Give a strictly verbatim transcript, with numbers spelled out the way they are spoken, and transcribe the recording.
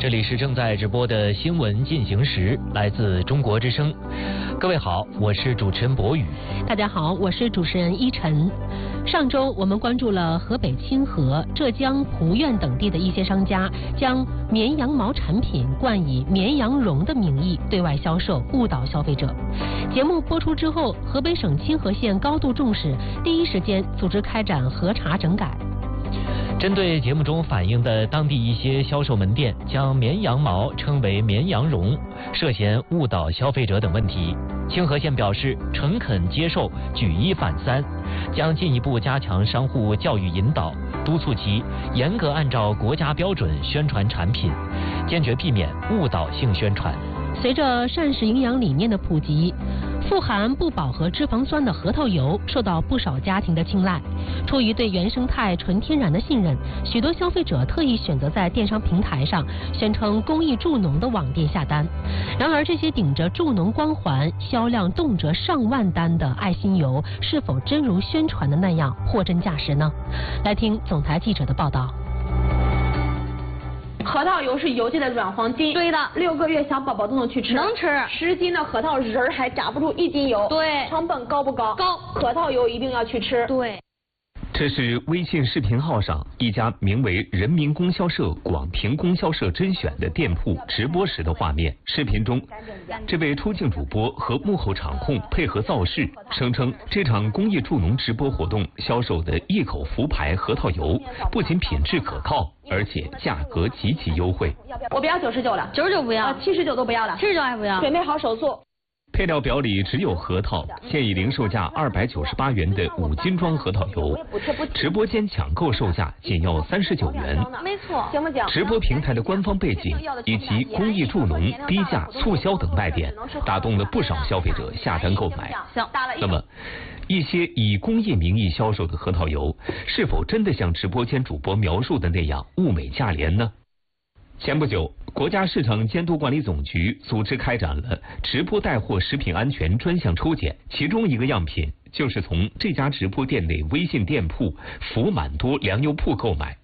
这里是正在直播的新闻进行时，来自中国之声。各位好，我是主持人博宇。 大家好，我是主持人依晨。上周我们关注了河北清河、浙江蒲院等地的一些商家将绵羊毛产品冠以绵羊绒的名义对外销售，误导消费者。节目播出之后，河北省清河县高度重视，第一时间组织开展核查整改。 针对节目中反映的当地一些销售门店将绵羊毛称为绵羊绒，涉嫌误导消费者等问题，清河县表示诚恳接受，举一反三，将进一步加强商户教育引导，督促其严格按照国家标准宣传产品，坚决避免误导性宣传。 随着膳食营养理念的普及，富含不饱和脂肪酸的核桃油受到不少家庭的青睐。出于对原生态纯天然的信任，许多消费者特意选择在电商平台上宣称公益助农的网店下单。然而，这些顶着助农光环、销量动辄上万单的爱心油，是否真如宣传的那样货真价实呢？来听总台记者的报道。 核桃油是油界的软黄金， 对的， 六个月小宝宝都能去吃， 能吃。 十斤的核桃仁儿还炸不出一斤油， 对， 成本高不高？ 高。 核桃油一定要去吃， 对。 这是微信视频号上一家名为人民供销社广平供销社甄选的店铺直播时的画面。视频中，这位出镜主播和幕后场控配合造势，声称这场公益助农直播活动销售的一口福牌核桃油不仅品质可靠，而且价格极其优惠。 我不要九十九了， 九十九不要， 七十九都不要了， 七十九还不要。 准备好手速。 配料表里只有核桃，现已零售价二百九十八元的五斤装核桃油，直播间抢购售价仅要三十九元。 没错， 行不行？ 直播平台的官方背景以及公益助农、低价促销等卖点，打动了不少消费者下单购买。那么，一些以公益名义销售的核桃油，是否真的像直播间主播描述的那样物美价廉呢？前不久，国家市场监督管理总局组织开展了直播带货食品安全专项抽检，其中一个样品就是从这家直播店内微信店铺福满多粮油铺购买。